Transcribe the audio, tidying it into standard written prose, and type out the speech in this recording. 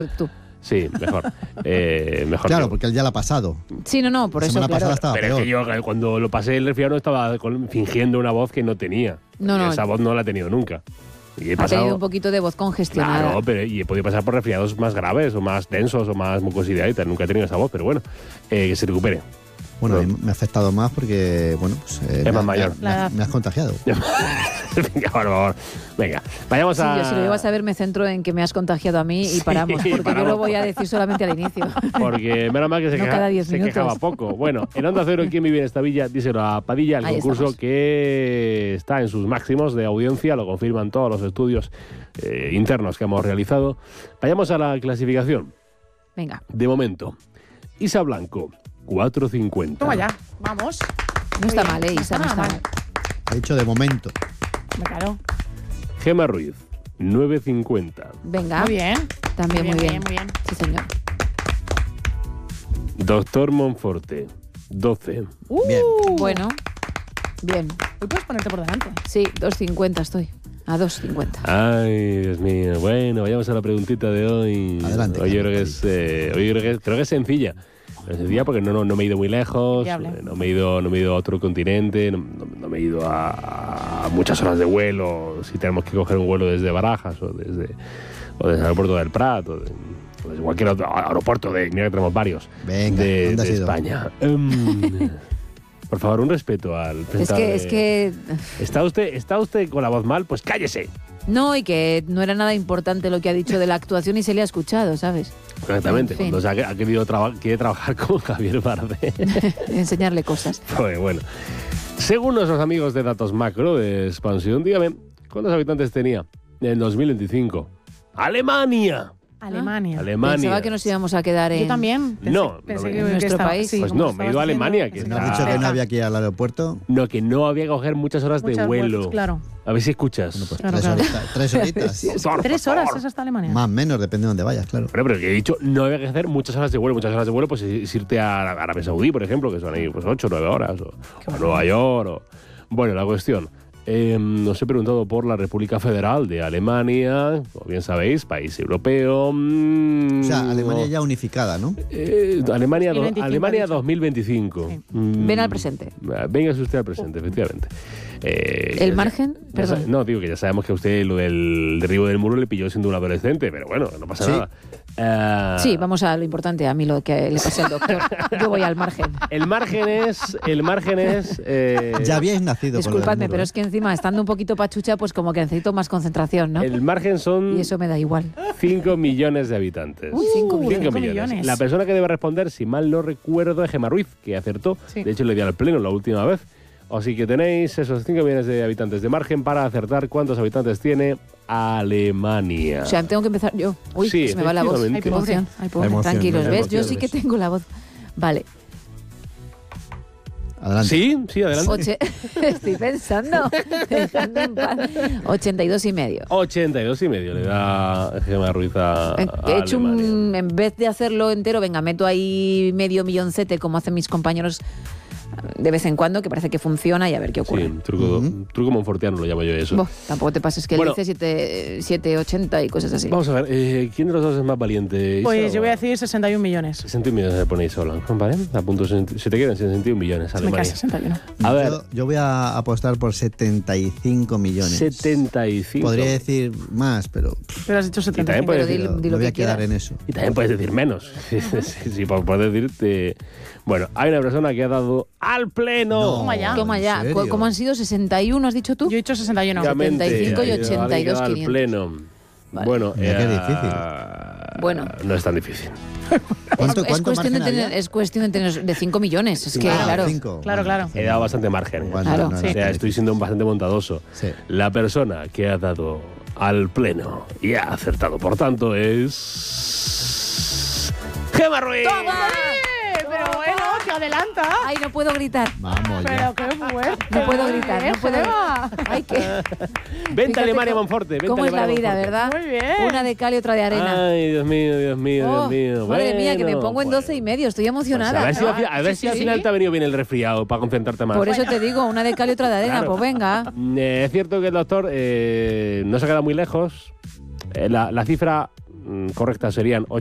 Tú. Sí, mejor. Mejor Claro, que- porque él ya la ha pasado. Sí, no, por La eso, semana claro. pasada estaba Pero peor. es que yo cuando lo pasé el resfriado estaba fingiendo una voz que no tenía. No, Y no. esa voz no la he tenido nunca. Y he Ha pasado, tenido un poquito de voz congestionada. claro, pero y he podido pasar por resfriados más graves o más densos o más mucosidad y tal. Nunca he tenido esa voz, pero bueno, que se recupere. Bueno, a mí me ha afectado más porque, bueno, pues, Es más mayor. Me has contagiado. Venga, por favor. Venga, vayamos Sí, a... yo si lo llego a saber me centro en que me has contagiado a mí y Sí, paramos, porque yo paramos. lo voy a decir solamente al inicio. Porque menos mal que No cada 10 se minutos. quejaba poco. Bueno, en Onda Cero, ¿quién vive en esta villa? Díselo a Padilla, el Ahí concurso estamos. que está en sus máximos de audiencia, lo confirman todos los estudios internos que hemos realizado. Vayamos a la clasificación. Venga, De momento, Isa Blanco, 4.50. Toma ya, vamos. no está Muy mal, bien, Isa, no está mal. Ha dicho de momento. Claro. Gema Ruiz, 9.50. Venga, Muy bien. también muy bien. Muy bien. Sí, señor. Doctor Monforte, 12. Bien. Bueno, bien. Hoy puedes ponerte por delante. Sí, 2.50 estoy. A 2.50. Ay, Dios mío. Bueno, vayamos a la preguntita de hoy. Adelante, Hoy yo Carlos, creo que es sencilla. Es sencilla porque no me he ido muy lejos, Viable. no me he ido a otro continente, no me he ido a muchas horas de vuelo. Si tenemos que coger un vuelo desde Barajas o desde el aeropuerto del Prat o desde cualquier otro aeropuerto, mira que tenemos varios, Venga, de ¿dónde has ido? España. Por favor, un respeto al presentador. Es que ¿Está usted con la voz mal? Pues cállese. no, y que no era nada importante lo que ha dicho de la actuación y se le ha escuchado, ¿sabes? Exactamente, En fin. cuando se ha querido quiere trabajar con Javier Bardem. Enseñarle cosas. Pues bueno. Según nuestros amigos de Datos Macro de Expansión, dígame, ¿cuántos habitantes tenía en 2025? ¡Alemania! Alemania. Alemania. Pensaba que nos íbamos a quedar en... Yo también. No, pensé no, que en nuestro estaba- país. sí, Pues como no, me he ido a estabas Alemania, diciendo, que Me está- has dicho que no cerca. había que ir al aeropuerto. No, que no había que coger muchas horas de Muchas vuelo. vueltas, claro. A ver si escuchas. Bueno, pues Claro, 3 claro. horitas. 3 horitas. Por 3 horas favor. es hasta Alemania. Más o menos, depende de dónde vayas, claro. Pero que he dicho, no había que hacer muchas horas de vuelo. Muchas horas de vuelo, pues es irte a Arabia Saudí, por ejemplo, que son ahí pues 8 o 9 horas. O a Nueva York. Bueno, la cuestión. Os he preguntado por la República Federal de Alemania, como bien sabéis, país europeo. O sea, Alemania ya unificada, ¿no? Alemania, 2025, Alemania ha dicho. 2025. Sí. Ven al presente. Véngase usted al presente, efectivamente. ¿El margen? Perdón. No, digo que ya sabemos que a usted lo del derribo del muro le pilló siendo un adolescente, pero bueno, no pasa Sí. nada. Sí, vamos a lo importante, a mí lo que le pasé al doctor. Yo voy al margen. El margen es... Ya habíais nacido. con lo del Disculpadme, muro, pero ¿eh? es que encima, estando un poquito pachucha, pues como que necesito más concentración, ¿no? El margen son Y eso me da igual. 5 millones de habitantes. Uy, 5 millones. 5 5 millones. millones. La persona que debe responder, si mal no recuerdo, es Gema Ruiz, que acertó. Sí. De hecho, le di al pleno la última vez. Así que tenéis esos 5 millones de habitantes de margen para acertar cuántos habitantes tiene Alemania. O sea, tengo que empezar yo. Uy, Sí, se me va la voz. efectivamente. Qué emoción. Ay, pobre. La emoción, Tranquilos, la ¿ves? emoción, Yo sí que ¿ves? tengo la voz. Vale. Adelante. Sí, adelante. Estoy pensando. Dejadme en paz. 82 y medio. 82 y medio le da Gema Ruiz a He hecho Alemania. en vez de hacerlo entero, venga, meto ahí medio milloncete como hacen mis compañeros de vez en cuando, que parece que funciona y a ver qué ocurre. Sí, truco monfortiano lo llamo yo eso. Buah, tampoco te pases que Bueno. él dice 7,80 y cosas así. Vamos a ver, ¿quién de los dos es más valiente? Pues Isa yo voy a o- decir 61 millones. 61 millones le ponéis sola, ¿vale? A punto se te quedan 61 millones Me Alemania. cae 61. A ver, Yo voy a apostar por 75 millones. 75. Podría decir más, pero Pero has dicho también 75. puedes Pero decir, di me lo voy que a quedar quieras. en eso. Y también puedes decir menos. Sí, puedes decirte. Bueno, hay una persona que ha dado al pleno. No, Toma ya. Toma ya. ¿en serio? ¿Cómo han sido? ¿61 has dicho tú? Yo he dicho 61. Efectivamente, 75 y ha ido alguien que ha dado 82, al 500. pleno. Vale. Bueno, Mira qué difícil. Bueno. No es tan difícil. ¿Cuánto es cuestión de margen tener, había? es cuestión de tener de 5 millones. Es que, Ah, claro. 5. Claro, claro. He dado bastante margen. Igual Claro. no Sí. era O sea, tan estoy siendo bastante bondadoso. Sí. La persona que ha dado al pleno y ha acertado, por tanto, es. ¡Gema Ruiz! Pero bueno, te adelanta. Ay, no puedo gritar. Vamos Pero ya. qué fuerte. No puedo gritar, no puedo. Gema. Ay, que. Vente Fíjate Alemania cómo- Monforte. Vente ¿Cómo es la Alemania vida, Monforte. verdad? Muy bien. Una de cal y otra de arena. Ay, Dios mío, Dios mío, Oh, Dios mío. madre mía, que me Bueno, pongo en 12 y medio. Estoy Pues emocionada. a ver si, ¿no? a ver si al Sí. final te ha venido bien el resfriado para concentrarte más. Por eso te digo, una de cal y otra de arena. Claro. Pues venga. Es cierto que el doctor no se ha quedado muy lejos. La cifra correctas serían